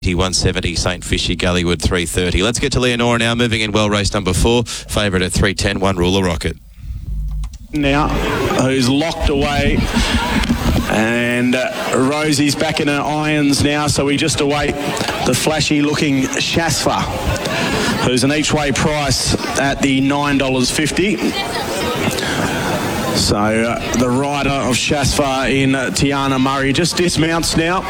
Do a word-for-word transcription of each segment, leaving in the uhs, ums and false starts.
one seventy, Saint Fishy, Gullywood three thirty. Let's get to Leonora now, moving in well, race number four. Favourite at three ten, one Ruler Rocket. Now, who's locked away. And uh, Rosie's back in her irons now, so we just await the flashy-looking Shasfa, who's an each-way price at the nine dollars fifty. So uh, the rider of Shasfa in uh, Tiana Murray just dismounts now.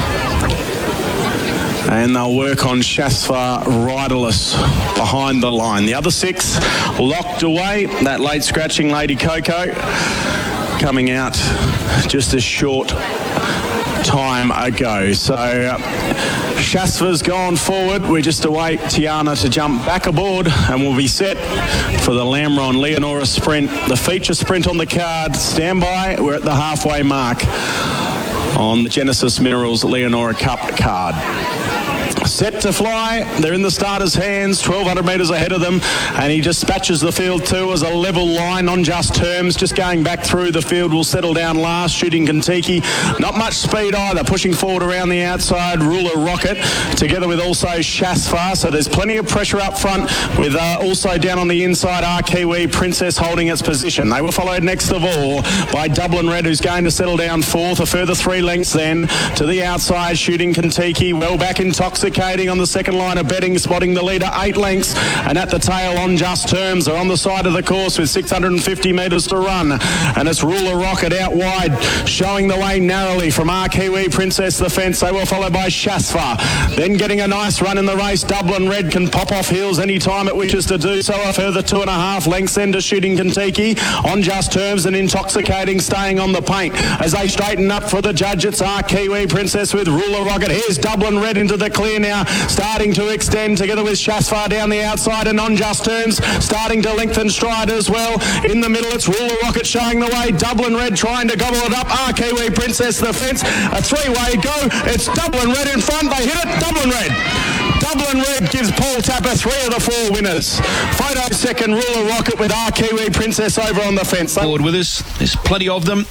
And they'll work on Shasfa riderless behind the line. The other six locked away. That late scratching Lady Coco coming out just a short time ago. So uh, Shasfa's gone forward. We just await Tiana to jump back aboard and we'll be set for the Lamron Leonora Sprint. The feature sprint on the card. Stand by. We're at the halfway mark on the Genesis Minerals Leonora Cup card. Set to fly. They're in the starter's hands, twelve hundred metres ahead of them, and he dispatches the field too as a level line on just terms. Just going back through the field will settle down last, Shooting Kentucky. Not much speed either, pushing forward around the outside, Ruler Rocket, together with also Shasfa. So there's plenty of pressure up front, with uh, also down on the inside, our Kiwi Princess holding its position. They were followed next of all by Dublin Red, who's going to settle down fourth. A further three lengths then to the outside, Shooting Kentucky, well back intoxicated. On the second line of betting, spotting the leader eight lengths, and at the tail on just terms. They're on the side of the course with six hundred fifty metres to run, and it's Ruler Rocket out wide, showing the way narrowly from our Kiwi Princess the fence. They were followed by Shasfa, then getting a nice run in the race. Dublin Red can pop off heels any time it wishes to do so. A further two and a half lengths then to Shooting Kentucky on just terms, and Intoxicating staying on the paint as they straighten up for the judge. It's our Kiwi Princess with Ruler Rocket. Here's Dublin Red into the clear now, starting to extend together with Shasfa down the outside, and on just terms starting to lengthen stride as well. In the middle it's Ruler Rocket showing the way. Dublin Red trying to gobble it up. Our Kiwi Princess the fence. A three-way go. It's Dublin Red in front. They hit it. Dublin Red. Dublin Red gives Paul Tapper three of the four winners. Photo second, Ruler Rocket with our Kiwi Princess over on the fence. Forward with us. There's plenty of them.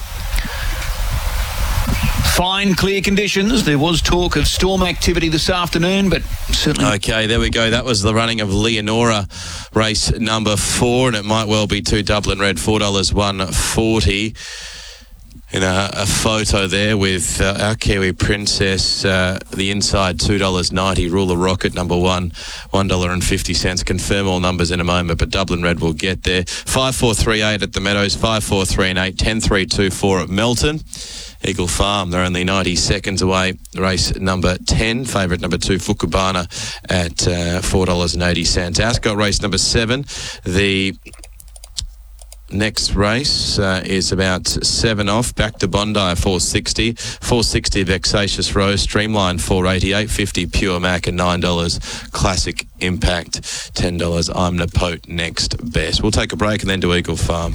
Fine, clear conditions. There was talk of storm activity this afternoon, but certainly... Okay, there we go. That was the running of Leonora, race number four, and it might well be two Dublin Red, four dollars one forty. In a, a photo there with uh, our Kiwi Princess, uh, the inside two dollars ninety, Ruler Rocket number one, one dollar fifty. Confirm all numbers in a moment, but Dublin Red will get there. five four three eight at the Meadows, five four three eight, ten three two four at Melton. Eagle Farm, they're only ninety seconds away. Race number ten, favourite number two, Fukubana at uh, four dollars eighty. Ascot race number seven, the next race uh, is about seven off. Back to Bondi, four sixty. four sixty Vexatious Rose. Streamline, four eighty. eight fifty Pure Mac and nine dollars Classic Impact. ten dollars I'm Napote next best. We'll take a break and then do Eagle Farm.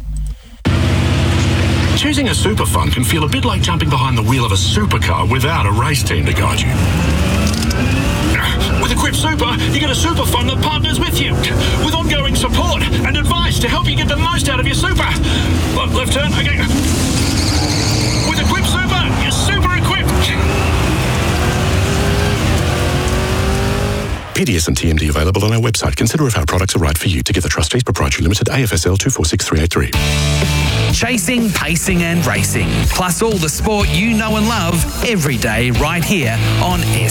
Choosing a super fund can feel a bit like jumping behind the wheel of a supercar without a race team to guide you. With Equip Super, you get a super fund that partners with you, with ongoing support and advice to help you get the most out of your super. Left, left turn, okay. With Equip Super, you're super equipped. P D S and T M D available on our website. Consider if our products are right for you. Together Trustees Proprietary Limited, A F S L two four six three eight three. Chasing, pacing and racing. Plus all the sport you know and love every day right here on S.